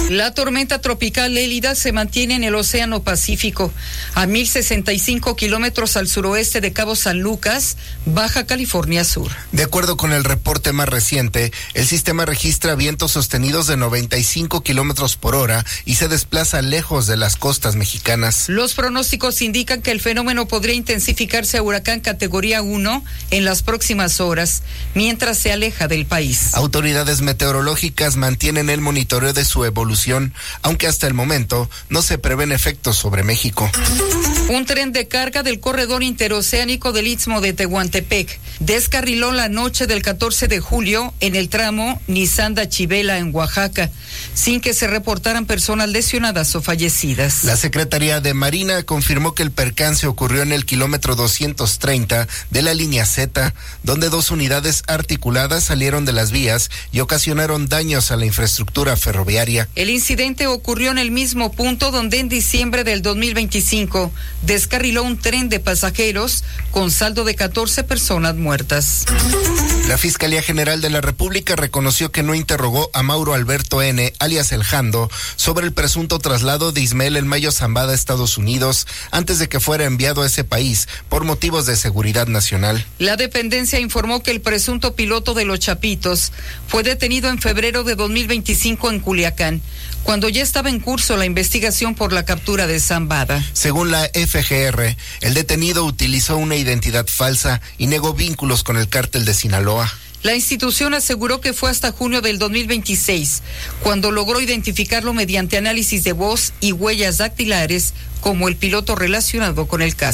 La tormenta tropical Elida se mantiene en el Océano Pacífico, a 1,065 kilómetros al suroeste de Cabo San Lucas, Baja California Sur. De acuerdo con el reporte más reciente, el sistema registra vientos sostenidos de 95 kilómetros por hora y se desplaza lejos de las costas mexicanas. Los pronósticos indican que el fenómeno podría intensificarse a huracán categoría 1 en las próximas horas, mientras se aleja del país. Autoridades meteorológicas mantienen el monitoreo de su evolución, aunque hasta el momento no se prevén efectos sobre México. Un tren de carga del corredor interoceánico del Istmo de Tehuantepec descarriló la noche del 14 de julio en el tramo Nizanda-Chivela en Oaxaca, sin que se reportaran personas lesionadas o fallecidas. La Secretaría de Marina confirmó que el percance ocurrió en el kilómetro 230 de la línea Z, donde 2 unidades articuladas salieron de las vías y ocasionaron daños a la infraestructura ferroviaria. El incidente ocurrió en el mismo punto donde en diciembre del 2025 descarriló un tren de pasajeros con saldo de 14 personas muertas. La Fiscalía General de la República reconoció que no interrogó a Mauro Alberto N., alias El Jando, sobre el presunto traslado de Ismael El Mayo Zambada a Estados Unidos antes de que fuera enviado a ese país por motivos de seguridad nacional. La dependencia informó que el presunto piloto de Los Chapitos fue detenido en febrero de 2025 en Culiacán, cuando ya estaba en curso la investigación por la captura de Zambada. Según la FGR, el detenido utilizó una identidad falsa y negó vínculos con el cártel de Sinaloa. La institución aseguró que fue hasta junio del 2026, cuando logró identificarlo mediante análisis de voz y huellas dactilares como el piloto relacionado con el caso.